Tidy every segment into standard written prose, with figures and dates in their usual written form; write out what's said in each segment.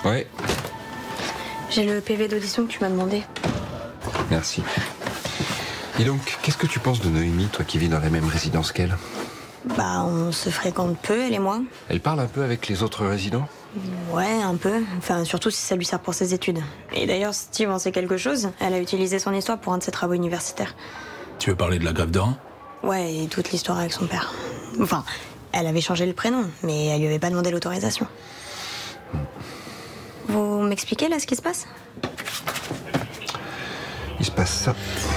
Ouais, J'ai le PV d'audition que tu m'as demandé. merci. Et donc, qu'est-ce que tu penses de Noémie, toi qui vis dans la même résidence qu'elle? Bah, on se fréquente peu, elle et moi. Elle parle un peu avec les autres résidents? Ouais, un peu. Enfin, surtout si ça lui sert pour ses études. Et d'ailleurs, Steve en sait quelque chose. Elle a utilisé son histoire pour un de ses travaux universitaires. Tu veux parler de la grève de rein? Ouais, et toute l'histoire avec son père. Enfin, elle avait changé le prénom, mais elle lui avait pas demandé l'autorisation. Vous m'expliquez là ce qui se passe? Il se passe ça.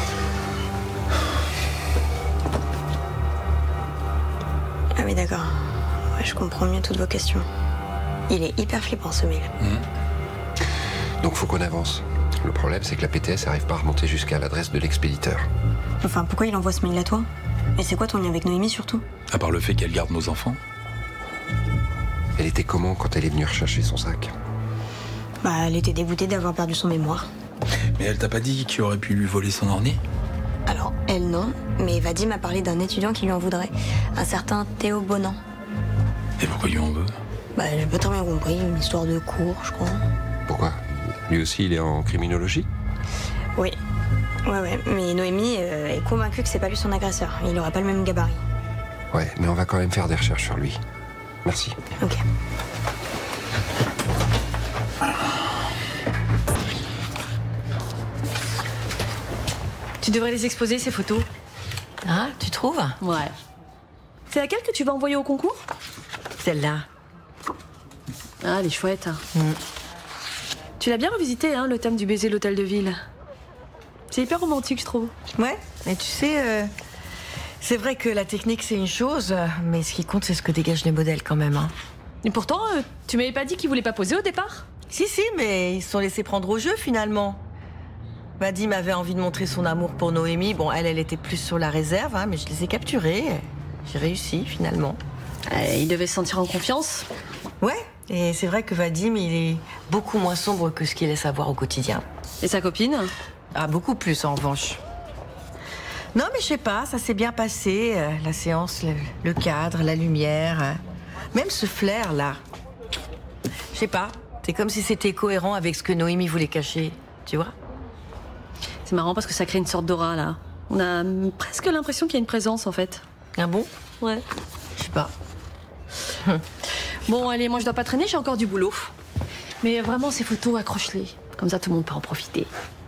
Ah oui, d'accord. Ouais, je comprends mieux toutes vos questions. Il est hyper flippant, ce mail. Donc faut qu'on avance. Le problème, c'est que la PTS arrive pas à remonter jusqu'à l'adresse de l'expéditeur. Enfin, pourquoi il envoie ce mail à toi? Et c'est quoi ton lien avec Noémie, surtout? À part le fait qu'elle garde nos enfants. Elle était comment quand elle est venue rechercher son sac? Bah, elle était dégoûtée d'avoir perdu son mémoire. Mais elle t'a pas dit qu'il aurait pu lui voler son orné? Alors, elle non, mais Vadim m'a parlé d'un étudiant qui lui en voudrait. Un certain Théo Bonan. Et pourquoi il en veut? Bah, j'ai pas très bien compris, une histoire de cours, je crois. Pourquoi? Lui aussi, il est en criminologie? Oui. Ouais, mais Noémie est convaincue que c'est pas lui son agresseur. Il aurait pas le même gabarit. Ouais, mais on va quand même faire des recherches sur lui. Merci. Ok. Tu devrais les exposer, ces photos. Ah, tu trouves? Ouais. C'est laquelle que tu vas envoyer au concours? Celle-là. Ah, elle est chouette. Tu l'as bien revisité, hein, le thème du baiser de l'hôtel de ville. C'est hyper romantique, je trouve. Ouais, mais tu sais, c'est vrai que la technique c'est une chose, mais ce qui compte c'est ce que dégagent les modèles quand même. Hein. Et pourtant, tu m'avais pas dit qu'ils voulaient pas poser au départ? Si, mais ils se sont laissés prendre au jeu finalement. Vadim avait envie de montrer son amour pour Noémie. Bon, elle était plus sur la réserve, hein, mais je les ai capturés. J'ai réussi finalement. Il devait se sentir en confiance. Ouais, et c'est vrai que Vadim, il est beaucoup moins sombre que ce qu'il laisse avoir au quotidien. Et sa copine? Ah, beaucoup plus en revanche. Non, mais je sais pas, ça s'est bien passé. La séance, le cadre, la lumière. Même ce flair-là. Je sais pas, c'est comme si c'était cohérent avec ce que Noémie voulait cacher, tu vois? C'est marrant parce que ça crée une sorte d'aura, là. On a presque l'impression qu'il y a une présence, en fait. Ah bon? Ouais. Je sais pas. Bon, allez, moi je dois pas traîner, j'ai encore du boulot. Mais vraiment, ces photos, accroche-les. Comme ça, tout le monde peut en profiter.